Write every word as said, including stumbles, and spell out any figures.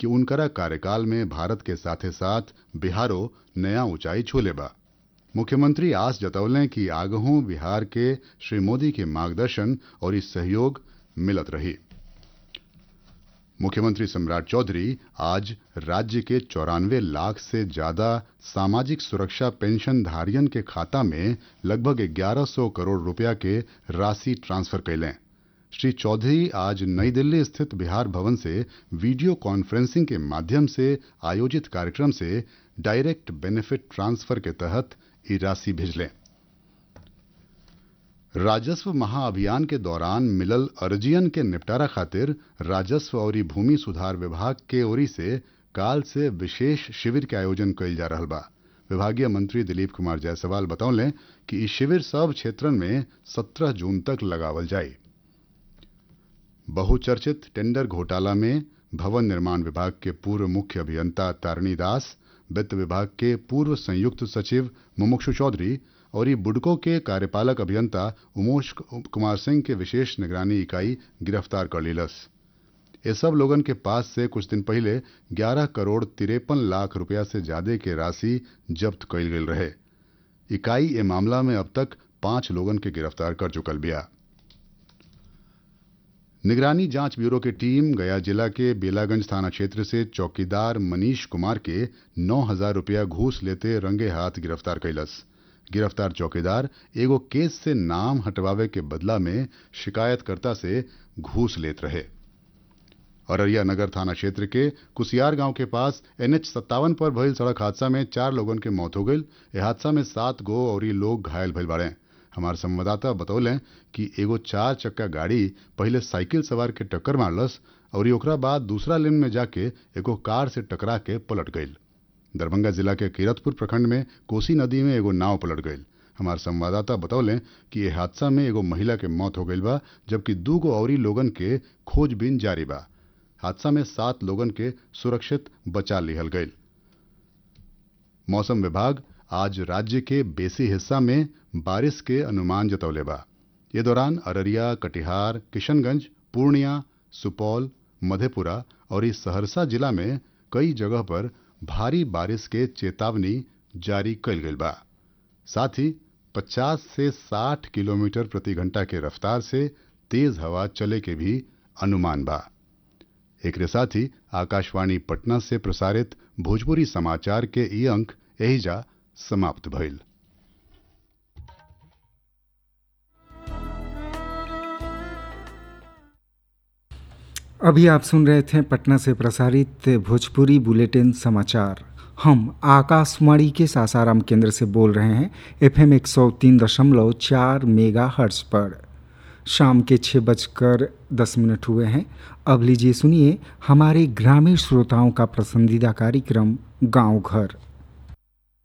कि उनकरा कार्यकाल में भारत के साथे साथ बिहारो नया ऊंचाई छूले बा। मुख्यमंत्री आस जतौले कि आगहू बिहार के श्री मोदी के मार्गदर्शन और इस सहयोग मिलत रही। मुख्यमंत्री सम्राट चौधरी आज राज्य के चौरानवे लाख से ज्यादा सामाजिक सुरक्षा पेंशन धारियन के खाता में लगभग ग्यारह सौ करोड़ रुपया के राशि ट्रांसफर कैलें। श्री चौधरी आज नई दिल्ली स्थित बिहार भवन से वीडियो कॉन्फ्रेंसिंग के माध्यम से आयोजित कार्यक्रम से डायरेक्ट बेनिफिट ट्रांसफर के तहत ये राशि भेजलें। राजस्व महाअभियान के दौरान मिलल अर्जियन के निपटारा खातिर राजस्व और भूमि सुधार विभाग के ओरी से काल से विशेष शिविर के आयोजन कइल जा रहल बा। विभागीय मंत्री दिलीप कुमार जायसवाल बतौले कि इस शिविर सब क्षेत्रन में सत्रह जून तक लगावल जाए। बहुचर्चित टेंडर घोटाला में भवन निर्माण विभाग के पूर्व मुख्य अभियंता तारिणी दास, वित्त विभाग के पूर्व संयुक्त सचिव मुमुक्षु चौधरी और ये बुडको के कार्यपालक अभियंता उमेश कुमार सिंह के विशेष निगरानी इकाई गिरफ्तार कर लीलस। ये सब लोगन के पास से कुछ दिन पहले ग्यारह करोड़ तिरपन लाख रुपया से ज्यादा के राशि जब्त कइल गई रहे। इकाई ए मामला में अब तक पांच लोगन के गिरफ्तार कर चुकल बिया। निगरानी जांच ब्यूरो की टीम गया जिला के बेलागंज थाना क्षेत्र से चौकीदार मनीष कुमार के नौ हजार रुपया घूस लेते रंगे हाथ गिरफ्तार कैलस। गिरफ्तार चौकीदार एगो केस से नाम हटवावे के बदला में शिकायतकर्ता से घूस लेत रहे। अररिया नगर थाना क्षेत्र के कुसियार गांव के पास एन एच सत्तावन पर भइल सड़क हादसा में चार लोगन के मौत हो गई। यह हादसा में सात गो और लोग घायल भइल बाड़े। हमार संवाददाता बतौले कि एगो चार चक्का गाड़ी पहले साइकिल सवार के टक्कर मारलस और ओकरा बाद दूसरा लेन में जाके एगो कार से टकरा के पलट गई। दरभंगा जिला के कीरतपुर प्रखंड में कोसी नदी में एगो नाव पलट गई। हमार संवाददाता बतौले कि यह हादसा में एगो महिला के मौत हो गई बा, जबकि दू गो और लोगन के खोजबीन जारी बा। हादसा में सात लोगन के सुरक्षित बचा लिहल गई। मौसम विभाग आज राज्य के बेसी हिस्सा में बारिश के अनुमान जतौले बा। ये दौरान अररिया, कटिहार, किशनगंज, पूर्णिया, सुपौल, मधेपुरा और इस सहरसा जिला में कई जगह पर भारी बारिश के चेतावनी जारी कइल गइल बा। साथ ही पचास से साठ किलोमीटर प्रति घंटा के रफ्तार से तेज हवा चले के भी अनुमान बा। एकरे साथ ही आकाशवाणी पटना से प्रसारित भोजपुरी समाचार के ई अंक एहिजा समाप्त भइल। अभी आप सुन रहे थे पटना से प्रसारित भोजपुरी बुलेटिन समाचार। हम आकाशवाणी के सासाराम केंद्र से बोल रहे हैं एफएम एक सौ तीन दशमलव चार मेगा हर्ट्ज पर। शाम के छः बजकर दस मिनट हुए हैं। अब लीजिए सुनिए हमारे ग्रामीण श्रोताओं का पसंदीदा कार्यक्रम गांव घर।